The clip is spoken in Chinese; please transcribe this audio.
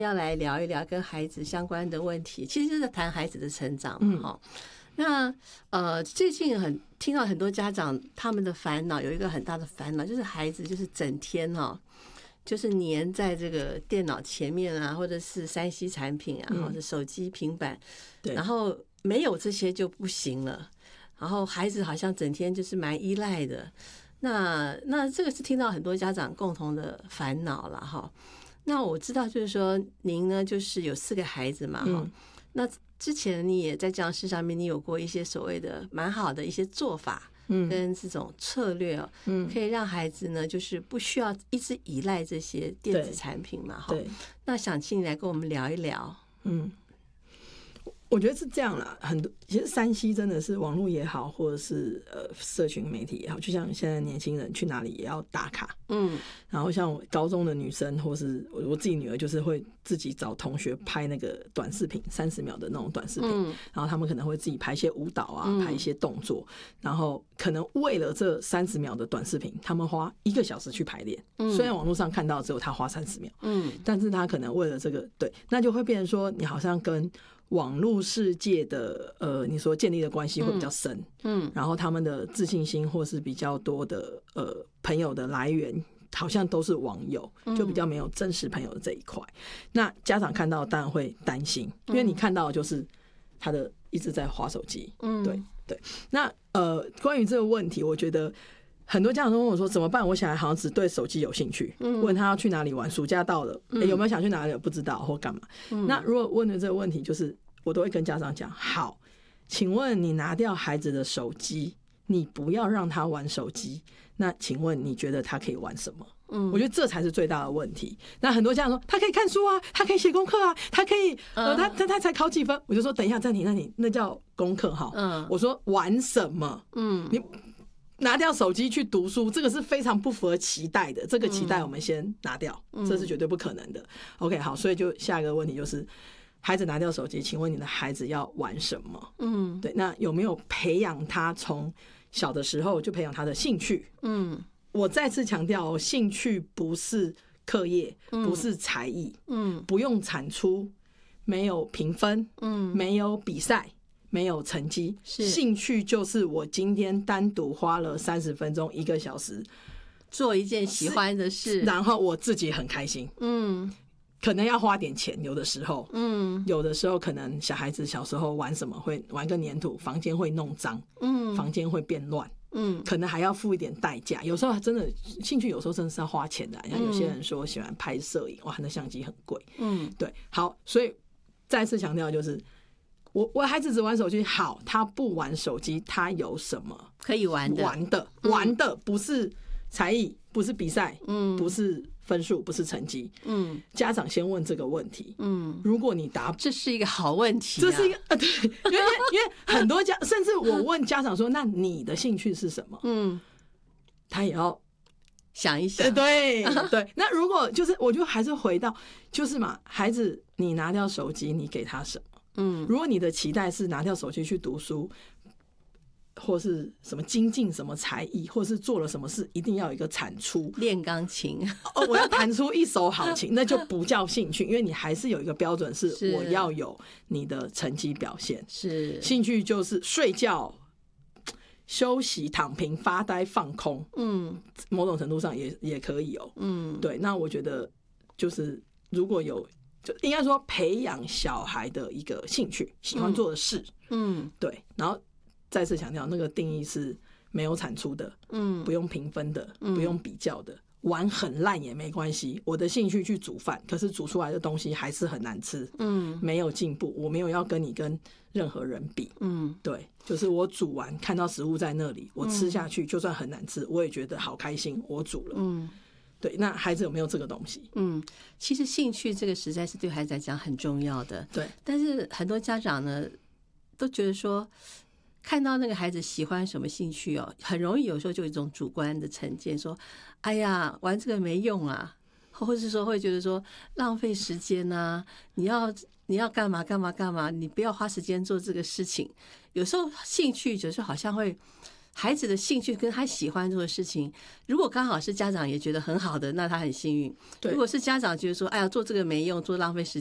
要来聊一聊跟孩子相关的问题，其实就是谈孩子的成长嘛。那最近听到很多家长他们的烦恼，有一个很大的烦恼就是孩子就是整天就是黏在这个电脑前面啊，或者是3C 产品啊，或者手机、平板，然后没有这些就不行了。然后孩子好像整天就是蛮依赖的。那这个是听到很多家长共同的烦恼了哈。那我知道就是说您呢就是有4个孩子嘛哈。那之前你也在讲师上面，你有过一些所谓的蛮好的一些做法。跟这种策略可以让孩子呢，就是不需要一直依赖这些电子产品嘛，哈。那想请你来跟我们聊一聊。 我觉得是这样啦，其实3C 真的是网络也好，或者是社群媒体也好，就像现在年轻人去哪里也要打卡。然后像我高中的女生，或是我自己女儿，就是会自己找同学拍那个短视频，30秒的那种短视频。然后他们可能会自己拍一些舞蹈啊，拍一些动作，然后可能为了这30秒的短视频，他们花1个小时去排练。虽然网络上看到只有他花30秒，但是他可能为了这个，对，那就会变成说，你好像跟网络世界的你说建立的关系会比较深，然后他们的自信心或是比较多的朋友的来源好像都是网友，就比较没有真实朋友的这一块。那家长看到当然会担心，因为你看到的就是他的一直在滑手机。对。那关于这个问题，我觉得很多家长都问我说怎么办？我小孩好像只对手机有兴趣，问他要去哪里玩，暑假到了，有没有想去哪里不知道或干嘛。那如果问的这个问题，就是我都会跟家长讲，好，请问你拿掉孩子的手机，你不要让他玩手机，那请问你觉得他可以玩什么？我觉得这才是最大的问题。那很多家长说他可以看书啊，他可以写功课啊，他可以他才考几分，我就说等一下暂停，那叫功课哈。我说玩什么？你拿掉手机去读书，这个是非常不符合期待的，这个期待我们先拿掉，这是绝对不可能的。OK， 好，所以就下一个问题就是孩子拿掉手机，请问你的孩子要玩什么？对，那有没有培养他从小的时候就培养他的兴趣？我再次强调，兴趣不是课业，不是才艺，不用产出，没有评分，没有比赛，没有成绩，兴趣就是我今天单独花了30分钟1个小时做一件喜欢的事， 然后我自己很开心。可能要花点钱，有的时候，有的时候可能小孩子小时候玩什么会玩个黏土，房间会弄脏，房间会变乱，可能还要付一点代价。有时候真的兴趣，有时候真的是要花钱的。像有些人说喜欢拍摄影，哇，那相机很贵。对，好，所以再次强调就是，我孩子只玩手机，好，他不玩手机，他有什么可以玩的？ 玩的不是才艺，不是比赛，不是分数，不是成绩。家长先问这个问题。如果你答， 这是一个好问题。 这是一个对，因为很多甚至我问家长说，那你的兴趣是什么？他也要想一想。 对。那如果就是我就还是回到就是嘛，孩子你拿掉手机，你给他什么？如果你的期待是拿掉手机去读书，或是什么精进什么才艺，或是做了什么事一定要有一个产出， 练钢琴我要弹出一手好琴，那就不叫兴趣，因为你还是有一个标准，是我要有你的成绩表现。是兴趣就是睡觉、休息、躺平、发呆、放空。某种程度上也可以哦。对，那我觉得就是如果有，就应该说培养小孩的一个兴趣，喜欢做的事。对，然后再次强调，那个定义是没有产出的，不用评分的，不用比较的，玩很烂也没关系。我的兴趣去煮饭，可是煮出来的东西还是很难吃，没有进步。我没有要跟你跟任何人比，对，就是我煮完看到食物在那里，我吃下去，就算很难吃，我也觉得好开心，我煮了。对，那孩子有没有这个东西？ 其实兴趣这个实在是对孩子来讲很重要的。 对， 但是很多家长呢都觉得说，看到那个孩子喜欢什么兴趣很容易有时候就有一种主观的成见，说哎呀玩这个没用啊，或者是说会觉得说浪费时间啊，你要干嘛干嘛干嘛，你不要花时间做这个事情。有时候兴趣就是好像会孩子的兴趣跟他喜欢做的事情，如果刚好是家长也觉得很好的，那他很幸运；如果是家长觉得说，哎呀，做这个没用，做浪费时